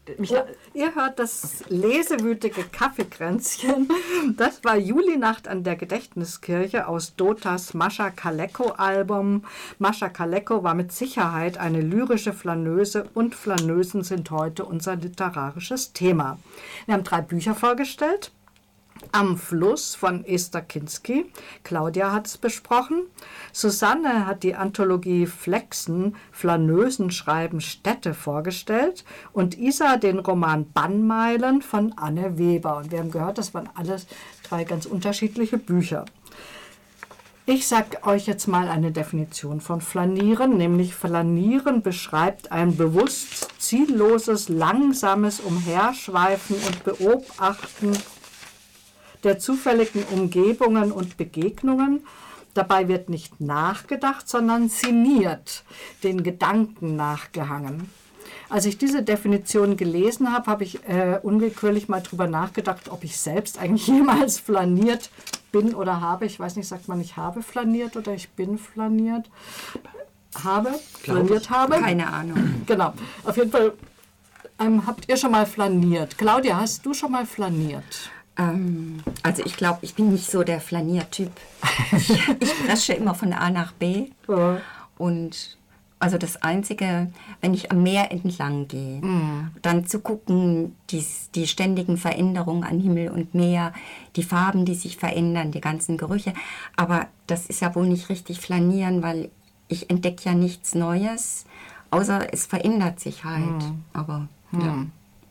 Ihr hört das lesewütige Kaffeekränzchen. Das war Julinacht an der Gedächtniskirche aus Dotas Mascha Kaleko-Album. Mascha Kaleko war mit Sicherheit eine lyrische Flaneuse und Flaneusen sind heute unser literarisches Thema. Wir haben 3 Bücher vorgestellt. Am Fluss von Esther Kinsky. Claudia hat es besprochen. Susanne hat die Anthologie Flexen, Flaneusen schreiben Städte vorgestellt. Und Isa den Roman Bannmeilen von Anne Weber. Und wir haben gehört, das waren alles 3 ganz unterschiedliche Bücher. Ich sage euch jetzt mal eine Definition von Flanieren, nämlich Flanieren beschreibt ein bewusst zielloses, langsames Umherschweifen und Beobachten der zufälligen Umgebungen und Begegnungen. Dabei wird nicht nachgedacht, sondern sinniert, den Gedanken nachgehangen. Als ich diese Definition gelesen habe, habe ich unwillkürlich mal drüber nachgedacht, ob ich selbst eigentlich jemals flaniert bin oder habe. Ich weiß nicht, sagt man, ich habe flaniert oder ich bin flaniert? Flaniert habe? Keine Ahnung. Genau. Auf jeden Fall habt ihr schon mal flaniert. Claudia, hast du schon mal flaniert? Also ich glaube, ich bin nicht so der Flaniertyp. Ich presche immer von A nach B. Ja. Und also das Einzige, wenn ich am Meer entlang gehe, dann zu gucken, die ständigen Veränderungen an Himmel und Meer, die Farben, die sich verändern, die ganzen Gerüche. Aber das ist ja wohl nicht richtig flanieren, weil ich entdecke ja nichts Neues, außer es verändert sich halt. Aber ja.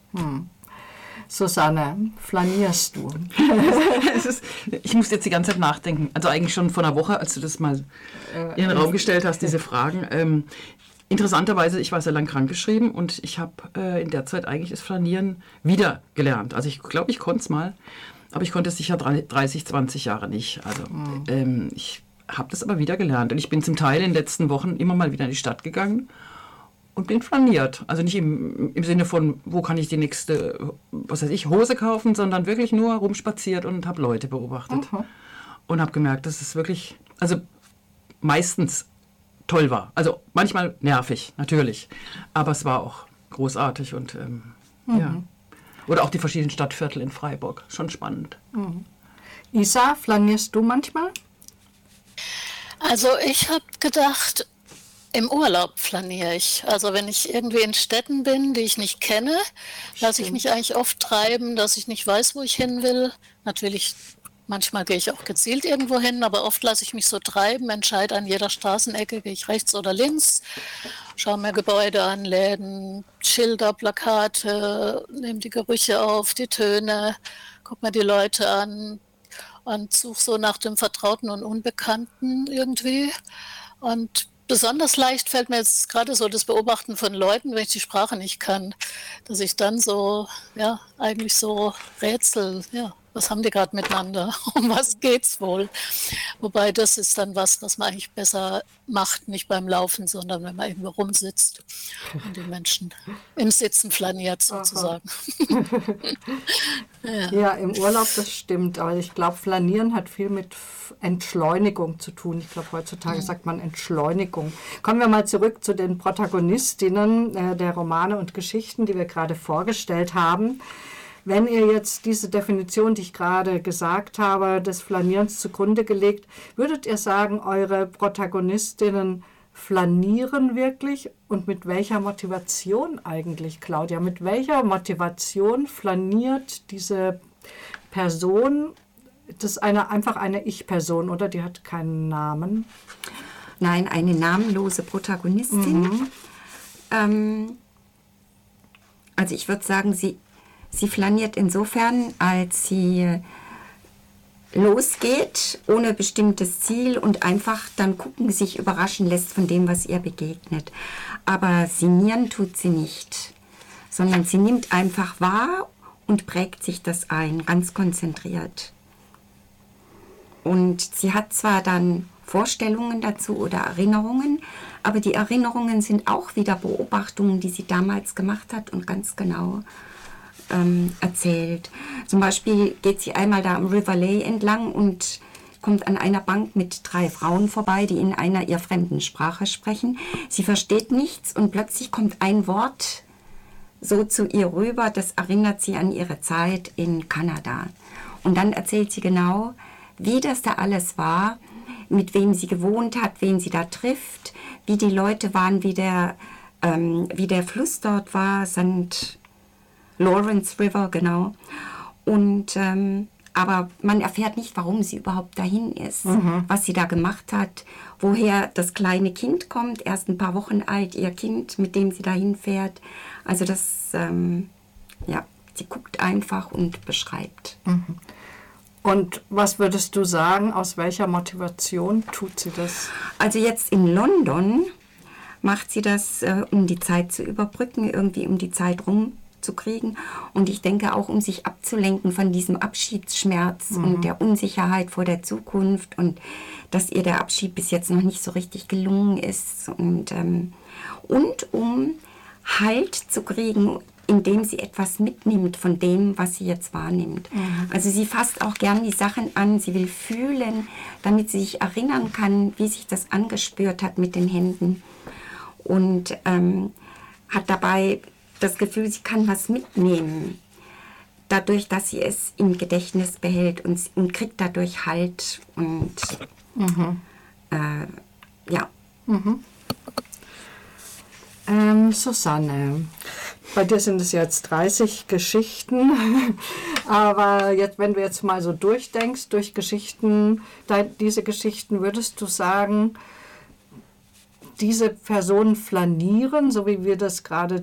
Susanne, flanierst du? Ich muss jetzt die ganze Zeit nachdenken. Also eigentlich schon vor einer Woche, als du das mal in den Raum gestellt hast, diese Fragen. Interessanterweise, ich war sehr lang krankgeschrieben und ich habe in der Zeit eigentlich das Flanieren wieder gelernt. Also ich glaube, ich konnte es mal, aber ich konnte es sicher 30, 20 Jahre nicht. Also ich habe das aber wieder gelernt. Und ich bin zum Teil in den letzten Wochen immer mal wieder in die Stadt gegangen und bin flaniert. Also nicht im Sinne von, wo kann ich die nächste, was weiß ich, Hose kaufen, sondern wirklich nur rumspaziert und habe Leute beobachtet. Und habe gemerkt, dass es wirklich, also meistens toll war. Also manchmal nervig, natürlich. Aber es war auch großartig und ja. Oder auch die verschiedenen Stadtviertel in Freiburg. Schon spannend. Isa, flanierst du manchmal? Also ich habe gedacht, im Urlaub flaniere ich. Also wenn ich irgendwie in Städten bin, die ich nicht kenne, lasse ich mich eigentlich oft treiben, dass ich nicht weiß, wo ich hin will. Natürlich, manchmal gehe ich auch gezielt irgendwo hin, aber oft lasse ich mich so treiben, entscheide an jeder Straßenecke, gehe ich rechts oder links, schaue mir Gebäude an, Läden, Schilder, Plakate, nehme die Gerüche auf, die Töne, gucke mir die Leute an und suche so nach dem Vertrauten und Unbekannten irgendwie. Und besonders leicht fällt mir jetzt gerade so das Beobachten von Leuten, wenn ich die Sprache nicht kann, dass ich dann so, ja, eigentlich so rätsel, ja, was haben die gerade miteinander, um was geht's wohl? Wobei das ist dann was man eigentlich besser macht, nicht beim Laufen, sondern wenn man irgendwo rumsitzt und die Menschen im Sitzen flaniert sozusagen. Ja, im Urlaub, das stimmt, aber ich glaube, flanieren hat viel mit Entschleunigung zu tun. Ich glaube, heutzutage sagt man Entschleunigung. Kommen wir mal zurück zu den Protagonistinnen der Romane und Geschichten, die wir gerade vorgestellt haben. Wenn ihr jetzt diese Definition, die ich gerade gesagt habe, des Flanierens zugrunde gelegt, würdet ihr sagen, eure Protagonistinnen flanieren wirklich? Und mit welcher Motivation eigentlich, Claudia? Mit welcher Motivation flaniert diese Person? Das ist einfach eine Ich-Person, oder? Die hat keinen Namen. Nein, eine namenlose Protagonistin. Also ich würde sagen, sie flaniert insofern, als sie losgeht, ohne bestimmtes Ziel und einfach dann gucken, sich überraschen lässt von dem, was ihr begegnet. Aber sinnieren tut sie nicht, sondern sie nimmt einfach wahr und prägt sich das ein, ganz konzentriert. Und sie hat zwar dann Vorstellungen dazu oder Erinnerungen, aber die Erinnerungen sind auch wieder Beobachtungen, die sie damals gemacht hat und ganz genau erzählt. Zum Beispiel geht sie einmal da am River Lea entlang und kommt an einer Bank mit 3 Frauen vorbei, die in einer ihr fremden Sprache sprechen. Sie versteht nichts und plötzlich kommt ein Wort so zu ihr rüber, das erinnert sie an ihre Zeit in Kanada. Und dann erzählt sie genau, wie das da alles war, mit wem sie gewohnt hat, wen sie da trifft, wie die Leute waren, wie der Fluss dort war, St. Lawrence River, genau. Und aber man erfährt nicht, warum sie überhaupt dahin ist, was sie da gemacht hat, woher das kleine Kind kommt, erst ein paar Wochen alt, ihr Kind, mit dem sie dahin fährt. Also das, sie guckt einfach und beschreibt. Und was würdest du sagen, aus welcher Motivation tut sie das? Also jetzt in London macht sie das, um die Zeit zu überbrücken, irgendwie um die Zeit rumzukriegen. Und ich denke auch, um sich abzulenken von diesem Abschiedsschmerz und der Unsicherheit vor der Zukunft und dass ihr der Abschied bis jetzt noch nicht so richtig gelungen ist. Und um Halt zu kriegen, indem sie etwas mitnimmt von dem, was sie jetzt wahrnimmt. Also sie fasst auch gern die Sachen an, sie will fühlen, damit sie sich erinnern kann, wie sich das angespürt hat mit den Händen. Und hat dabei das Gefühl, sie kann was mitnehmen, dadurch, dass sie es im Gedächtnis behält und kriegt dadurch Halt. Und Susanne, bei dir sind es jetzt 30 Geschichten, aber jetzt, wenn du jetzt mal so durchdenkst, durch Geschichten, diese Geschichten, würdest du sagen, diese Personen flanieren, so wie wir das gerade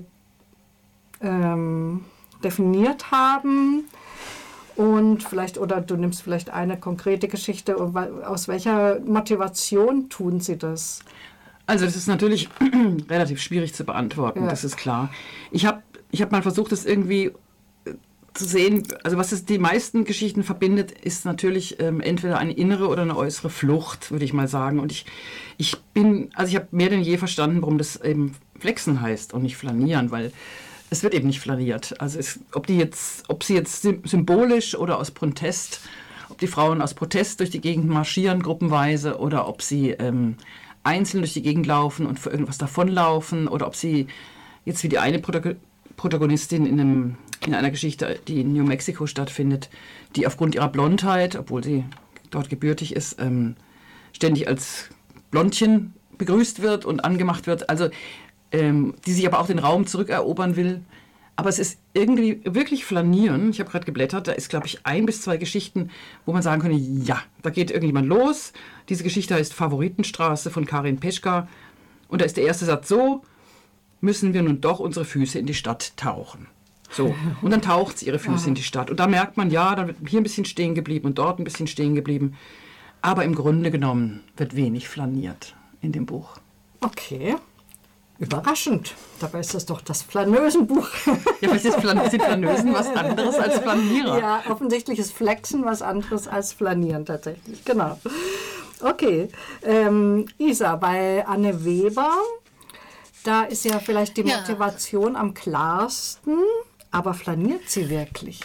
definiert haben? Und vielleicht, oder du nimmst vielleicht eine konkrete Geschichte, aus welcher Motivation tun sie das? Also das ist natürlich relativ schwierig zu beantworten, das ist klar. Ich hab mal versucht, das irgendwie zu sehen, also was die meisten Geschichten verbindet, ist natürlich entweder eine innere oder eine äußere Flucht, würde ich mal sagen. Und ich habe mehr denn je verstanden, warum das eben flexen heißt und nicht flanieren, weil es wird eben nicht flaniert. Also ob sie jetzt symbolisch oder aus Protest, ob die Frauen aus Protest durch die Gegend marschieren, gruppenweise, oder ob sie einzeln durch die Gegend laufen und für irgendwas davonlaufen, oder ob sie jetzt wie die eine Protagonistin in einer Geschichte, die in New Mexico stattfindet, die aufgrund ihrer Blondheit, obwohl sie dort gebürtig ist, ständig als Blondchen begrüßt wird und angemacht wird, also die sich aber auch den Raum zurückerobern will. Aber es ist irgendwie wirklich flanieren. Ich habe gerade geblättert, da ist, glaube ich, 1 bis 2 Geschichten, wo man sagen könnte, ja, da geht irgendjemand los. Diese Geschichte heißt Favoritenstraße von Karin Peschka. Und da ist der erste Satz so: Müssen wir nun doch unsere Füße in die Stadt tauchen. So. Und dann taucht sie ihre Füße in die Stadt. Und da merkt man, ja, da wird hier ein bisschen stehen geblieben und dort ein bisschen stehen geblieben. Aber im Grunde genommen wird wenig flaniert in dem Buch. Okay. Überraschend. Dabei ist das doch das Flaneusenbuch. Ja, was sind Flaneusen was anderes als Flanierer? Ja, offensichtlich ist Flexen was anderes als Flanieren tatsächlich. Genau. Okay. Isa, bei Anne Weber, da ist ja vielleicht die Motivation am klarsten, aber flaniert sie wirklich?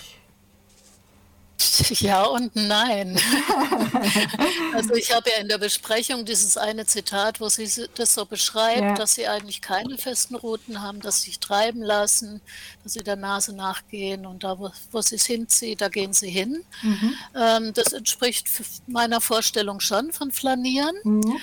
Ja und nein. Also ich habe ja in der Besprechung dieses eine Zitat, wo sie das so beschreibt, dass sie eigentlich keine festen Routen haben, dass sie sich treiben lassen, dass sie der Nase nachgehen und da, wo sie es hinzieht, da gehen sie hin. Das entspricht meiner Vorstellung schon von Flanieren.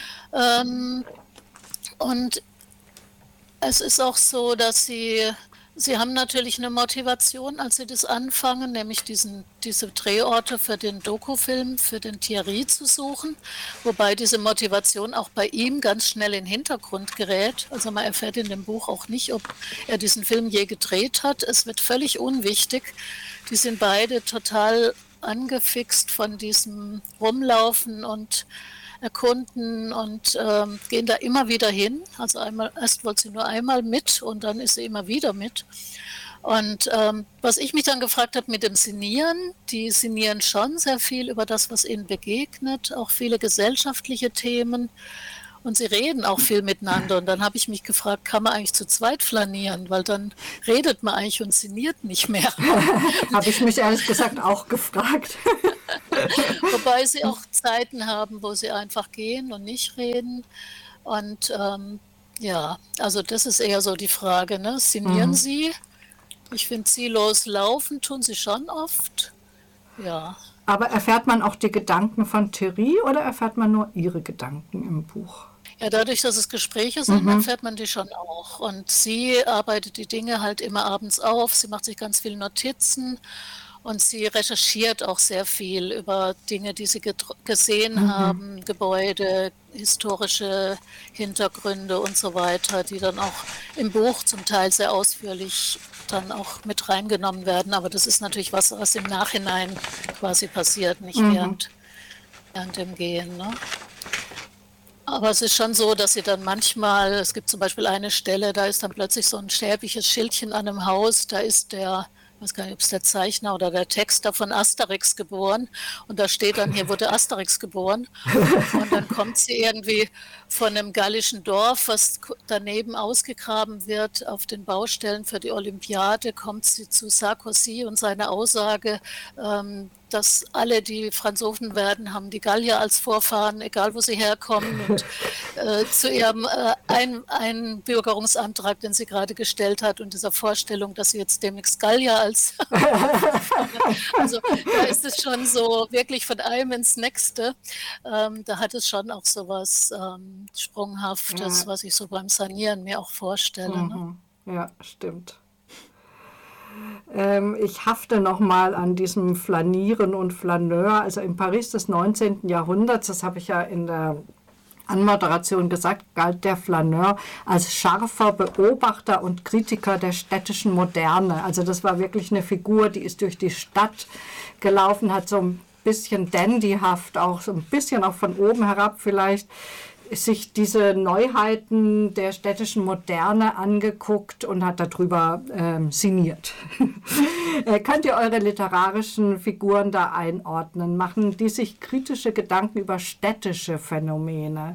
Und es ist auch so, dass Sie haben natürlich eine Motivation, als Sie das anfangen, nämlich diese Drehorte für den Dokufilm, für den Thierry zu suchen, wobei diese Motivation auch bei ihm ganz schnell in den Hintergrund gerät. Also man erfährt in dem Buch auch nicht, ob er diesen Film je gedreht hat. Es wird völlig unwichtig. Die sind beide total angefixt von diesem Rumlaufen und Erkunden und gehen da immer wieder hin. Also erst wollte sie nur einmal mit und dann ist sie immer wieder mit. Und was ich mich dann gefragt habe mit dem Sinnieren, die sinnieren schon sehr viel über das, was ihnen begegnet, auch viele gesellschaftliche Themen. Und sie reden auch viel miteinander. Und dann habe ich mich gefragt, kann man eigentlich zu zweit flanieren? Weil dann redet man eigentlich und sinniert nicht mehr. Habe ich mich ehrlich gesagt auch gefragt. Wobei sie auch Zeiten haben, wo sie einfach gehen und nicht reden. Und also das ist eher so die Frage, ne? Sinnieren sie Ich finde, ziellos laufen tun sie schon oft. Ja. Aber erfährt man auch die Gedanken von Thierry oder erfährt man nur ihre Gedanken im Buch? Ja, dadurch, dass es Gespräche sind, erfährt man die schon auch. Und sie arbeitet die Dinge halt immer abends auf. Sie macht sich ganz viele Notizen und sie recherchiert auch sehr viel über Dinge, die sie gesehen haben, Gebäude, historische Hintergründe und so weiter, die dann auch im Buch zum Teil sehr ausführlich dann auch mit reingenommen werden. Aber das ist natürlich was im Nachhinein quasi passiert, nicht während dem Gehen, ne? Aber es ist schon so, dass sie dann manchmal, es gibt zum Beispiel eine Stelle, da ist dann plötzlich so ein schäbiges Schildchen an einem Haus, da ist der, ich weiß gar nicht, ob es der Zeichner oder der Texter von Asterix geboren und da steht dann, hier wurde Asterix geboren und dann kommt sie irgendwie von einem gallischen Dorf, was daneben ausgegraben wird auf den Baustellen für die Olympiade, kommt sie zu Sarkozy und seine Aussage, dass alle, die Franzosen werden, haben die Gallier als Vorfahren, egal wo sie herkommen. Und zu ihrem Einbürgerungsantrag, den sie gerade gestellt hat und dieser Vorstellung, dass sie jetzt demnächst Gallier als also da ist es schon so wirklich von einem ins Nächste. Da hat es schon auch so was Sprunghaftes, was ich so beim Sanieren mir auch vorstelle. Ne? Ja, stimmt. Ich hafte nochmal an diesem Flanieren und Flaneur. Also in Paris des 19. Jahrhunderts, das habe ich ja in der Anmoderation gesagt, galt der Flaneur als scharfer Beobachter und Kritiker der städtischen Moderne. Also das war wirklich eine Figur, die ist durch die Stadt gelaufen, hat so ein bisschen dandyhaft, auch so ein bisschen auch von oben herab vielleicht, sich diese Neuheiten der städtischen Moderne angeguckt und hat darüber sinniert. Könnt ihr eure literarischen Figuren da einordnen? Machen die sich kritische Gedanken über städtische Phänomene?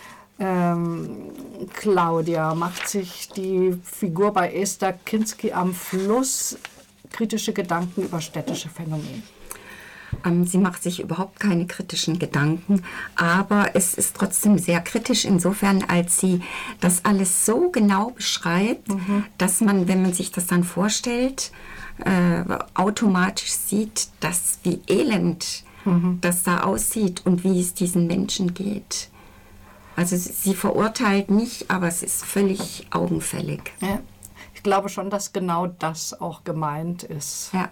Claudia, macht sich die Figur bei Esther Kinsky am Fluss kritische Gedanken über städtische Phänomene? Sie macht sich überhaupt keine kritischen Gedanken, aber es ist trotzdem sehr kritisch insofern, als sie das alles so genau beschreibt, dass man, wenn man sich das dann vorstellt, automatisch sieht, dass wie elend das da aussieht und wie es diesen Menschen geht. Also sie verurteilt nicht, aber es ist völlig augenfällig. Ja. Ich glaube schon, dass genau das auch gemeint ist. Ja.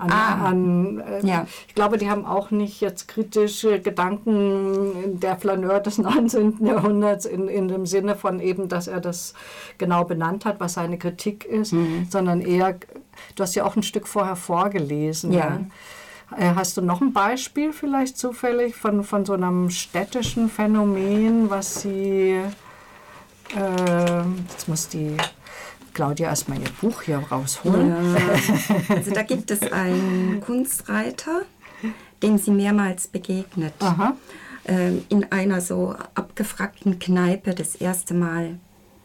Ich glaube, die haben auch nicht jetzt kritische Gedanken der Flaneur des 19. Jahrhunderts in dem Sinne von eben, dass er das genau benannt hat, was seine Kritik ist, sondern eher, du hast ja auch ein Stück vorher vorgelesen. Ja. Ne? Hast du noch ein Beispiel vielleicht zufällig von so einem städtischen Phänomen, was sie, jetzt muss die Claudia erstmal ihr Buch hier rausholen. Ja. Also da gibt es einen Kunstreiter, dem sie mehrmals begegnet. In einer so abgefragten Kneipe das erste Mal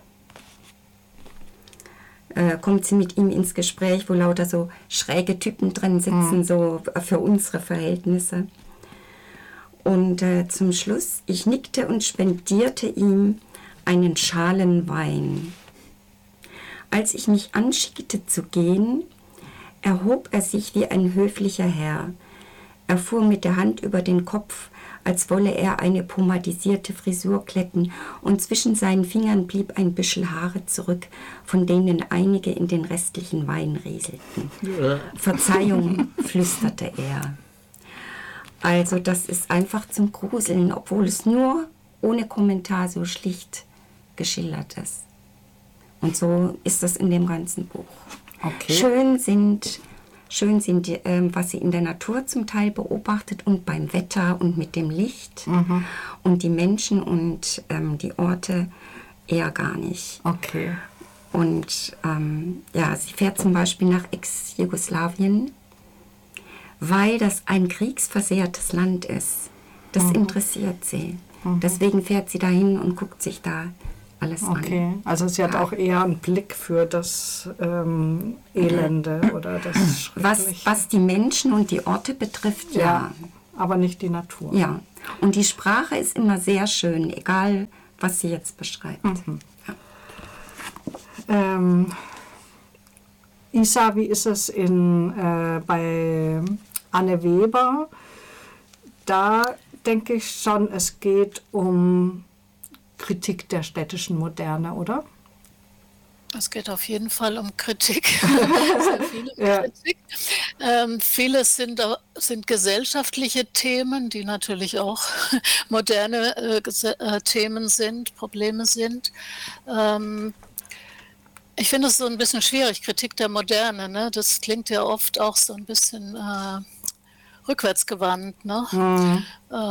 kommt sie mit ihm ins Gespräch, wo lauter so schräge Typen drin sitzen, so für unsere Verhältnisse. Und zum Schluss, ich nickte und spendierte ihm einen Schalen Wein. Als ich mich anschickte zu gehen, erhob er sich wie ein höflicher Herr. Er fuhr mit der Hand über den Kopf, als wolle er eine pomadisierte Frisur glätten, und zwischen seinen Fingern blieb ein Büschel Haare zurück, von denen einige in den restlichen Wein rieselten. Verzeihung, flüsterte er. Also das ist einfach zum Gruseln, obwohl es nur ohne Kommentar so schlicht geschildert ist. Und so ist das in dem ganzen Buch. Okay. Schön sind was sie in der Natur zum Teil beobachtet und beim Wetter und mit dem Licht. Und die Menschen und die Orte eher gar nicht. Okay. Und sie fährt zum Beispiel nach Ex-Jugoslawien, weil das ein kriegsversehrtes Land ist. Das interessiert sie. Deswegen fährt sie dahin und guckt sich da alles an. Also sie hat auch eher einen Blick für das Elende oder das Schreckliche. Was die Menschen und die Orte betrifft, ja. Aber nicht die Natur. Ja, und die Sprache ist immer sehr schön, egal was sie jetzt beschreibt. Isa, wie ist es bei Anne Weber? Da denke ich schon, es geht um Kritik der städtischen Moderne, oder? Es geht auf jeden Fall um Kritik. Sehr viele Kritik. Vieles sind gesellschaftliche Themen, die natürlich auch moderne Themen sind, Probleme sind. Ich finde es so ein bisschen schwierig, Kritik der Moderne. Ne? Das klingt ja oft auch so ein bisschen rückwärtsgewandt. Ne?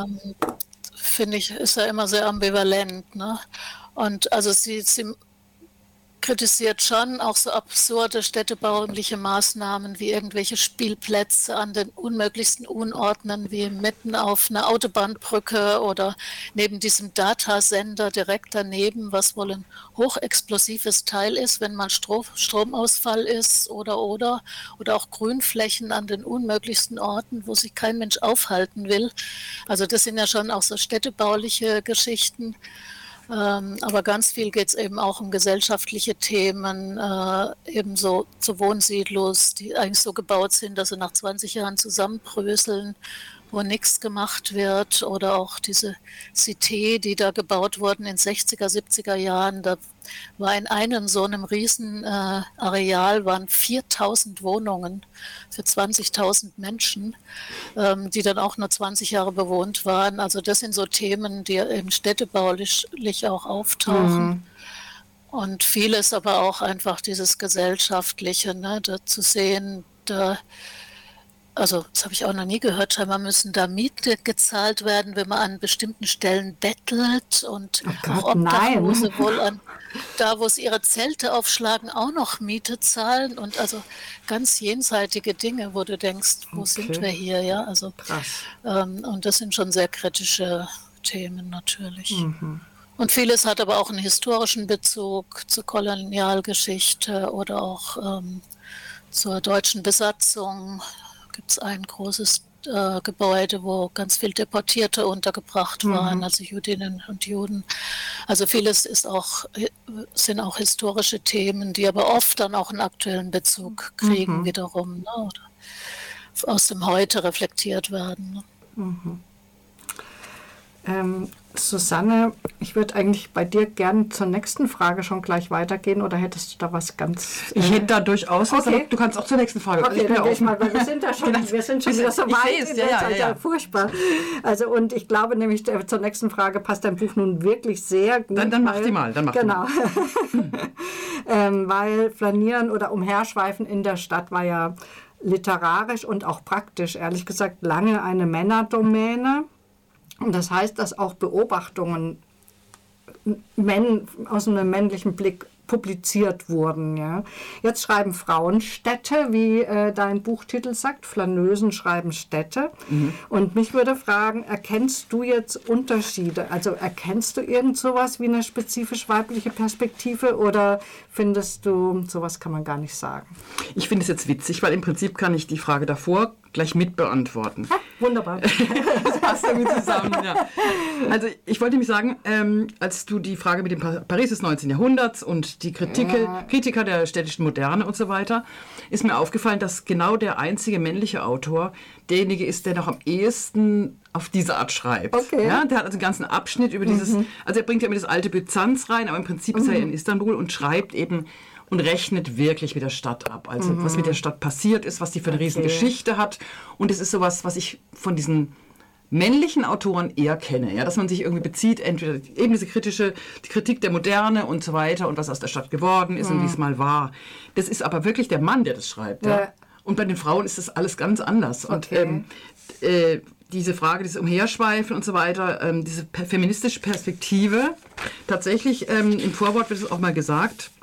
Finde ich, ist ja immer sehr ambivalent. Ne? Und also sie kritisiert schon auch so absurde städtebauliche Maßnahmen wie irgendwelche Spielplätze an den unmöglichsten Unorten, wie mitten auf einer Autobahnbrücke oder neben diesem Datasender direkt daneben, was wohl ein hochexplosives Teil ist, wenn mal Stromausfall ist oder auch Grünflächen an den unmöglichsten Orten, wo sich kein Mensch aufhalten will. Also das sind ja schon auch so städtebauliche Geschichten. Aber ganz viel geht es eben auch um gesellschaftliche Themen, ebenso zu Wohnsiedlos, die eigentlich so gebaut sind, dass sie nach 20 Jahren zusammenbröseln, wo nichts gemacht wird. Oder auch diese Cité, die da gebaut wurden in 60er, 70er Jahren. Da war in einem so einem riesen Areal waren 4.000 Wohnungen für 20.000 Menschen, die dann auch nur 20 Jahre bewohnt waren. Also das sind so Themen, die eben städtebaulich auch auftauchen. Und vieles aber auch einfach dieses Gesellschaftliche, ne, da zu sehen, also das habe ich auch noch nie gehört, scheinbar müssen da Miete gezahlt werden, wenn man an bestimmten Stellen bettelt und auch Obdachlose wohl da, wo sie ihre Zelte aufschlagen, auch noch Miete zahlen und also ganz jenseitige Dinge, wo du denkst, wo sind wir hier, ja, also krass. Und das sind schon sehr kritische Themen natürlich. Und vieles hat aber auch einen historischen Bezug zur Kolonialgeschichte oder auch zur deutschen Besatzung. Gibt es ein großes Gebäude, wo ganz viele Deportierte untergebracht waren, also Jüdinnen und Juden. Also vieles sind auch historische Themen, die aber oft dann auch einen aktuellen Bezug kriegen wiederum, ne, oder aus dem Heute reflektiert werden. Ne. Susanne, ich würde eigentlich bei dir gern zur nächsten Frage schon gleich weitergehen, oder hättest du da was ganz... Ich hätte da durchaus was, aber du kannst auch zur nächsten Frage. Okay, dann gehe ich mal, weil wir sind da schon, wir sind schon wieder so weit. Ja. Furchtbar. Also, und ich glaube nämlich, zur nächsten Frage passt dein Buch nun wirklich sehr gut. Dann mach die mal. Genau. Weil Flanieren oder Umherschweifen in der Stadt war ja literarisch und auch praktisch, ehrlich gesagt, lange eine Männerdomäne. Und das heißt, dass auch Beobachtungen aus einem männlichen Blick publiziert wurden. Ja. Jetzt schreiben Frauen Städte, wie dein Buchtitel sagt. Flaneusen schreiben Städte. Und mich würde fragen, erkennst du jetzt Unterschiede? Also erkennst du irgend sowas wie eine spezifisch weibliche Perspektive oder findest du, sowas kann man gar nicht sagen? Ich finde es jetzt witzig, weil im Prinzip kann ich die Frage davor gleich mit beantworten. Ha, wunderbar. Das passt irgendwie zusammen, ja. Also ich wollte nämlich sagen, als du die Frage mit dem Paris des 19. Jahrhunderts und die Kritiker der städtischen Moderne und so weiter, ist mir aufgefallen, dass genau der einzige männliche Autor derjenige ist, der noch am ehesten auf diese Art schreibt. Okay. Ja, der hat also einen ganzen Abschnitt über dieses, also er bringt ja immer das alte Byzanz rein, aber im Prinzip ist er in Istanbul und schreibt eben und rechnet wirklich mit der Stadt ab. Also was mit der Stadt passiert ist, was die für eine riesen Geschichte hat. Und es ist sowas, was ich von diesen männlichen Autoren eher kenne. Ja? Dass man sich irgendwie bezieht, entweder eben die Kritik der Moderne und so weiter und was aus der Stadt geworden ist und wie es mal war. Das ist aber wirklich der Mann, der das schreibt. Ja? Und bei den Frauen ist das alles ganz anders. Okay. Und diese Frage, dieses Umherschweifen und so weiter, diese feministische Perspektive, tatsächlich im Vorwort wird es auch mal gesagt,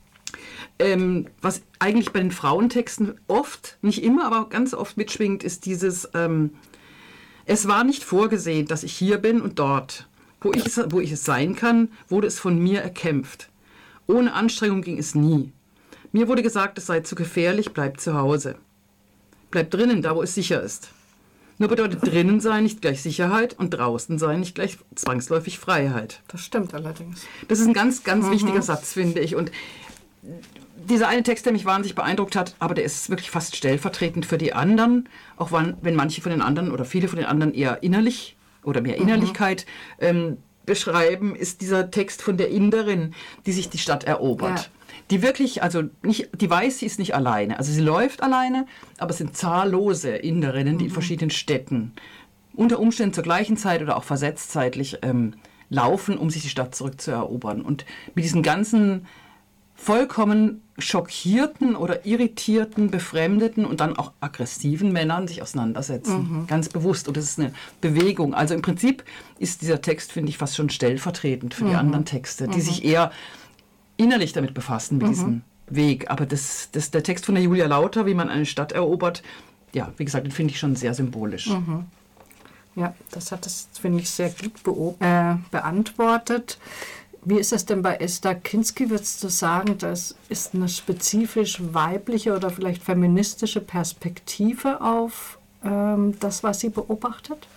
was eigentlich bei den Frauentexten oft, nicht immer, aber ganz oft mitschwingt, ist dieses, es war nicht vorgesehen, dass ich hier bin und dort, wo ich es sein kann, wurde es von mir erkämpft. Ohne Anstrengung ging es nie. Mir wurde gesagt, es sei zu gefährlich, bleib zu Hause. Bleib drinnen, da wo es sicher ist. Nur bedeutet drinnen sein nicht gleich Sicherheit und draußen sein nicht gleich zwangsläufig Freiheit. Das stimmt allerdings. Das ist ein ganz, ganz wichtiger Satz, finde ich. Und dieser eine Text, der mich wahnsinnig beeindruckt hat, aber der ist wirklich fast stellvertretend für die anderen, auch wenn manche von den anderen oder viele von den anderen eher innerlich oder mehr Innerlichkeit beschreiben, ist dieser Text von der Inderin, die sich die Stadt erobert. Ja. Die wirklich, also nicht, die weiß, sie ist nicht alleine. Also sie läuft alleine, aber es sind zahllose Inderinnen, die in verschiedenen Städten unter Umständen zur gleichen Zeit oder auch versetzt zeitlich laufen, um sich die Stadt zurückzuerobern. Und mit diesen ganzen vollkommen schockierten oder irritierten, befremdeten und dann auch aggressiven Männern sich auseinandersetzen. Ganz bewusst. Und das ist eine Bewegung. Also im Prinzip ist dieser Text, finde ich, fast schon stellvertretend für die anderen Texte, die sich eher innerlich damit befassen, mit diesem Weg. Aber der Text von der Julia Lauter, wie man eine Stadt erobert, ja, wie gesagt, den finde ich schon sehr symbolisch. Ja, das hat es, finde ich, sehr gut beantwortet. Wie ist es denn bei Esther Kinsky? Würdest du sagen, das ist eine spezifisch weibliche oder vielleicht feministische Perspektive auf das, was sie beobachtet?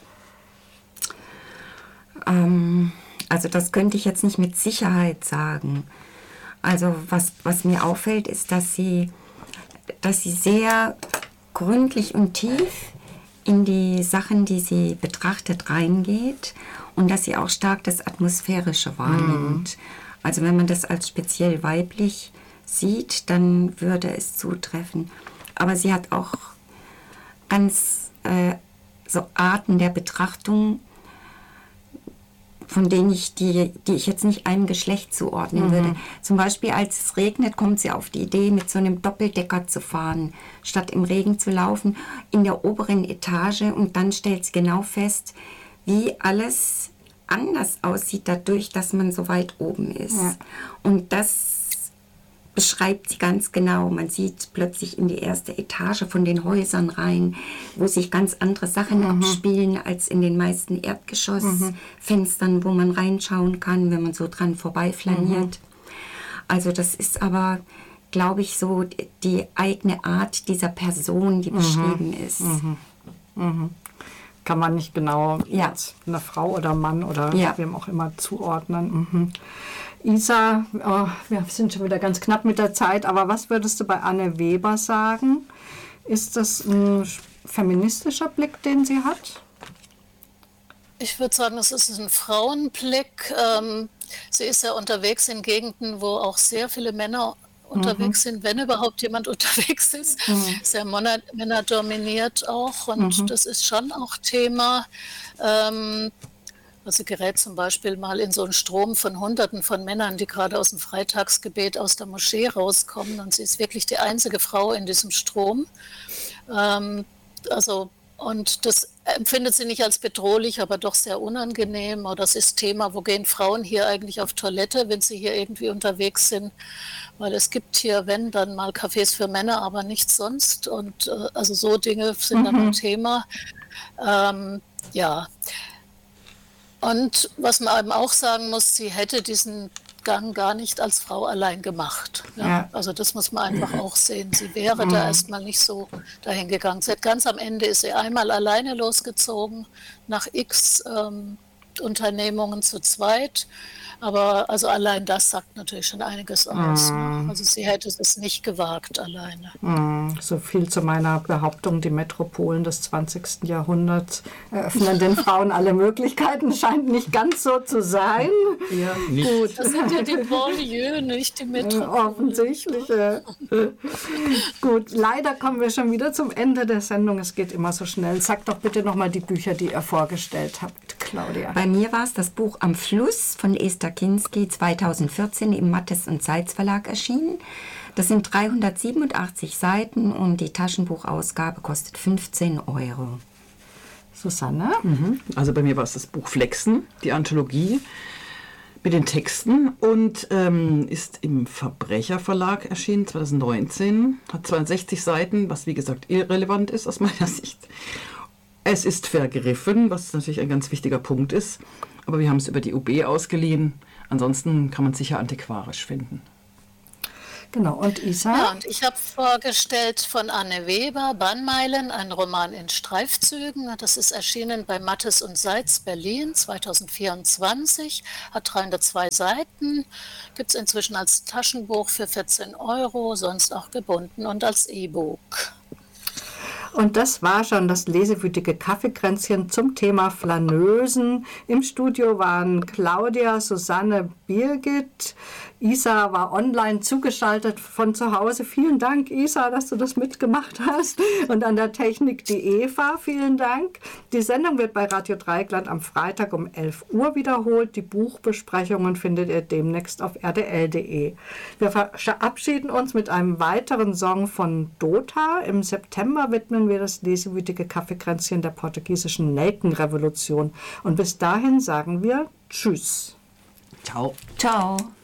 Also das könnte ich jetzt nicht mit Sicherheit sagen. Also was mir auffällt, ist, dass sie sehr gründlich und tief in die Sachen, die sie betrachtet, reingeht und dass sie auch stark das Atmosphärische wahrnimmt. Also wenn man das als speziell weiblich sieht, dann würde es zutreffen. Aber sie hat auch ganz so Arten der Betrachtung, von denen die ich jetzt nicht einem Geschlecht zuordnen würde. Zum Beispiel, als es regnet, kommt sie auf die Idee, mit so einem Doppeldecker zu fahren, statt im Regen zu laufen, in der oberen Etage. Und dann stellt sie genau fest, wie alles anders aussieht, dadurch, dass man so weit oben ist. Ja. Und das beschreibt sie ganz genau. Man sieht plötzlich in die erste Etage von den Häusern rein, wo sich ganz andere Sachen abspielen als in den meisten Erdgeschossfenstern, wo man reinschauen kann, wenn man so dran vorbeiflaniert. Also das ist aber, glaube ich, so die eigene Art dieser Person, die beschrieben ist. Kann man nicht genau als eine Frau oder Mann oder wem auch immer zuordnen. Isa, wir sind schon wieder ganz knapp mit der Zeit, aber was würdest du bei Anne Weber sagen? Ist das ein feministischer Blick, den sie hat? Ich würde sagen, es ist ein Frauenblick. Sie ist ja unterwegs in Gegenden, wo auch sehr viele Männer unterwegs sind, wenn überhaupt jemand unterwegs ist. Sehr männerdominiert auch und das ist schon auch Thema. Sie gerät zum Beispiel mal in so einen Strom von Hunderten von Männern, die gerade aus dem Freitagsgebet aus der Moschee rauskommen. Und sie ist wirklich die einzige Frau in diesem Strom. Und das empfindet sie nicht als bedrohlich, aber doch sehr unangenehm. Oder das ist Thema, wo gehen Frauen hier eigentlich auf Toilette, wenn sie hier irgendwie unterwegs sind? Weil es gibt hier, wenn, dann mal Cafés für Männer, aber nichts sonst. Und also so Dinge sind dann ein Thema. Und was man eben auch sagen muss, sie hätte diesen Gang gar nicht als Frau allein gemacht. Ja? Also das muss man einfach auch sehen. Sie wäre da erstmal nicht so dahin gegangen. Ganz am Ende ist sie einmal alleine losgezogen, nach x Unternehmungen zu zweit. Aber also allein das sagt natürlich schon einiges aus. Ne? Also sie hätte es nicht gewagt alleine. So viel zu meiner Behauptung, die Metropolen des 20. Jahrhunderts eröffnen den Frauen alle Möglichkeiten. Scheint nicht ganz so zu sein. Ja, nicht. Gut. Das sind ja die Banlieue, nicht die Metropolen. Offensichtlich. Gut, leider kommen wir schon wieder zum Ende der Sendung. Es geht immer so schnell. Sag doch bitte nochmal die Bücher, die ihr vorgestellt habt, Claudia. Bei mir war es das Buch Am Fluss von Esther Kinsky, 2014 im Mattes und Seitz Verlag erschienen. Das sind 387 Seiten und die Taschenbuchausgabe kostet 15 €. Susanne? Also bei mir war es das Buch Flexen, die Anthologie mit den Texten und ist im Verbrecherverlag erschienen, 2019. Hat 260 Seiten, was wie gesagt irrelevant ist aus meiner Sicht. Es ist vergriffen, was natürlich ein ganz wichtiger Punkt ist. Aber wir haben es über die UB ausgeliehen. Ansonsten kann man es sicher antiquarisch finden. Genau, und Isa? Ja, und ich habe vorgestellt von Anne Weber, Bannmeilen, ein Roman in Streifzügen. Das ist erschienen bei Mattes und Seitz Berlin 2024, hat 302 Seiten, gibt es inzwischen als Taschenbuch für 14 €, sonst auch gebunden und als E-Book. Und das war schon das lesewütige Kaffeekränzchen zum Thema Flaneusen. Im Studio waren Claudia, Susanne, Birgit. Isa war online zugeschaltet von zu Hause. Vielen Dank, Isa, dass du das mitgemacht hast. Und an der Technik die Eva. Vielen Dank. Die Sendung wird bei Radio Dreieckland am Freitag um 11 Uhr wiederholt. Die Buchbesprechungen findet ihr demnächst auf rdl.de. Wir verabschieden uns mit einem weiteren Song von Dota. Im September widmen wir das lesewütige Kaffeekränzchen der portugiesischen Nelkenrevolution. Und bis dahin sagen wir Tschüss. Ciao. Ciao.